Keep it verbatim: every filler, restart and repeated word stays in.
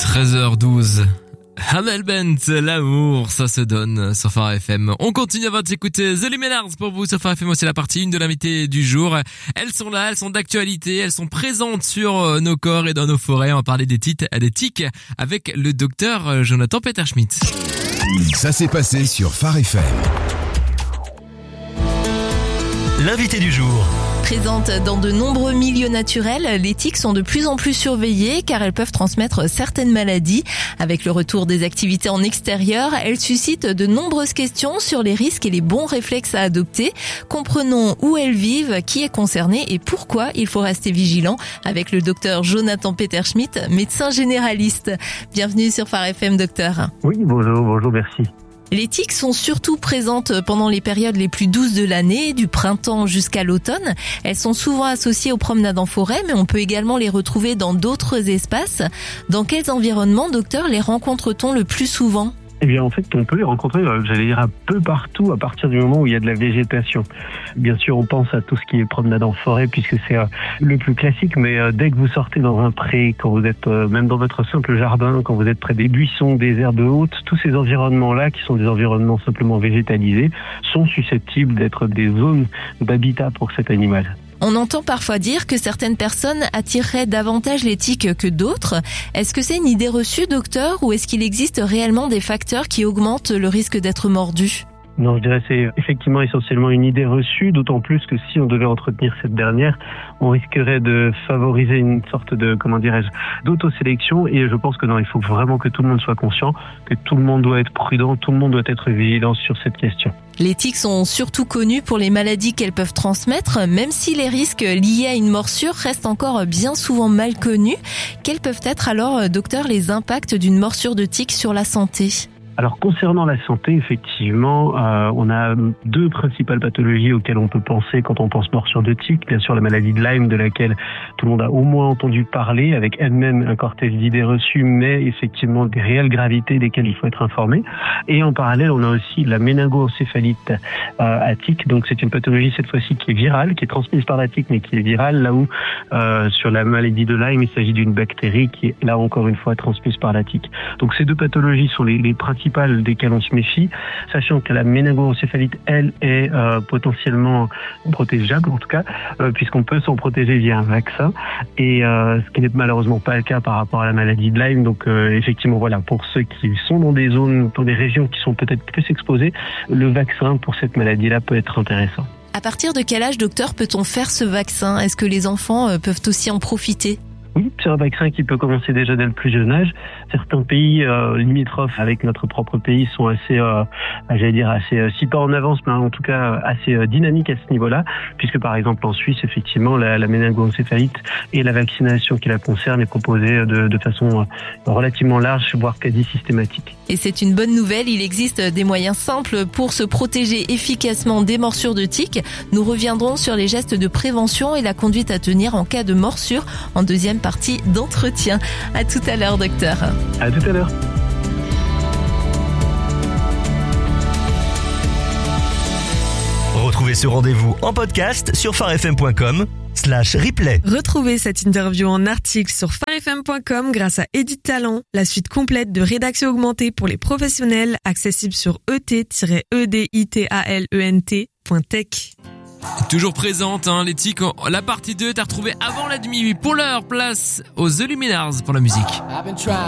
treize heures douze. Hamel Bent, l'amour, ça se donne sur Phare F M. On continue avant d'écouter The Lumineers pour vous sur Phare F M, c'est la partie une de l'invité du jour. Elles sont là, elles sont d'actualité, elles sont présentes sur nos corps et dans nos forêts. On va parler des tiques, des tiques avec le docteur Jonathan Peterschmidt. Ça s'est passé sur Phare F M. L'invité du jour. Présentes dans de nombreux milieux naturels, les tiques sont de plus en plus surveillées car elles peuvent transmettre certaines maladies. Avec le retour des activités en extérieur, elles suscitent de nombreuses questions sur les risques et les bons réflexes à adopter. Comprenons où elles vivent, qui est concerné et pourquoi il faut rester vigilant avec le docteur Jonathan Peterschmidt, médecin généraliste. Bienvenue sur Phare F M, docteur. Oui, bonjour, bonjour, merci. Les tiques sont surtout présentes pendant les périodes les plus douces de l'année, du printemps jusqu'à l'automne. Elles sont souvent associées aux promenades en forêt, mais on peut également les retrouver dans d'autres espaces. Dans quels environnements, docteur, les rencontre-t-on le plus souvent ? Eh bien, en fait, on peut les rencontrer, euh, j'allais dire, un peu partout à partir du moment où il y a de la végétation. Bien sûr, on pense à tout ce qui est promenade en forêt puisque c'est euh, le plus classique, mais euh, dès que vous sortez dans un pré, quand vous êtes euh, même dans votre simple jardin, quand vous êtes près des buissons, des herbes hautes, tous ces environnements-là, qui sont des environnements simplement végétalisés, sont susceptibles d'être des zones d'habitat pour cet animal. On entend parfois dire que certaines personnes attireraient davantage les tiques que d'autres. Est-ce que c'est une idée reçue, docteur, ou est-ce qu'il existe réellement des facteurs qui augmentent le risque d'être mordu ? Non, je dirais que c'est effectivement essentiellement une idée reçue, d'autant plus que si on devait entretenir cette dernière, on risquerait de favoriser une sorte de, comment dirais-je, d'autosélection. Et je pense que non, il faut vraiment que tout le monde soit conscient, que tout le monde doit être prudent, tout le monde doit être vigilant sur cette question. Les tiques sont surtout connues pour les maladies qu'elles peuvent transmettre, même si les risques liés à une morsure restent encore bien souvent mal connus. Quels peuvent être alors, docteur, les impacts d'une morsure de tique sur la santé ? Alors concernant la santé, effectivement, euh, on a deux principales pathologies auxquelles on peut penser quand on pense morsure de tique. Bien sûr, la maladie de Lyme, de laquelle tout le monde a au moins entendu parler, avec elle-même un cortège d'idées reçues, mais effectivement des réelles gravités desquelles il faut être informé. Et en parallèle, on a aussi la méningoencéphalite euh, à tique. Donc c'est une pathologie cette fois-ci qui est virale, qui est transmise par la tique, mais qui est virale, là où euh, sur la maladie de Lyme, il s'agit d'une bactérie qui est là encore une fois transmise par la tique. Donc ces deux pathologies sont les, les principales desquelles on se méfie, sachant que la méningoencéphalite, elle, est euh, potentiellement protégeable, en tout cas, euh, puisqu'on peut s'en protéger via un vaccin, et euh, ce qui n'est malheureusement pas le cas par rapport à la maladie de Lyme. Donc euh, effectivement, voilà, pour ceux qui sont dans des zones, dans des régions qui sont peut-être plus exposées, le vaccin pour cette maladie-là peut être intéressant. À partir de quel âge, docteur, peut-on faire ce vaccin ? Est-ce que les enfants euh, peuvent aussi en profiter ? Oui, c'est un vaccin qui peut commencer déjà dès le plus jeune âge. Certains pays euh, limitrophes avec notre propre pays sont assez, euh, j'allais dire, assez, euh, si pas en avance, mais en tout cas assez euh, dynamiques à ce niveau-là, puisque par exemple en Suisse, effectivement, la, la méningoencéphalite et la vaccination qui la concerne est proposée de, de façon euh, relativement large, voire quasi systématique. Et c'est une bonne nouvelle, il existe des moyens simples pour se protéger efficacement des morsures de tiques. Nous reviendrons sur les gestes de prévention et la conduite à tenir en cas de morsure en deuxième partie d'entretien. À tout à l'heure, docteur. À tout à l'heure. Retrouvez ce rendez-vous en podcast sur pharefm point com slash replay. Retrouvez cette interview en article sur pharefm point com grâce à Edit Talent, la suite complète de rédaction augmentée pour les professionnels, accessible sur e t tiret e d i t a l e n t point tech. Toujours présente, hein, les tiques. La partie deux est à retrouver avant la demi-huit. Pour l'heure, place aux The Lumineers pour la musique.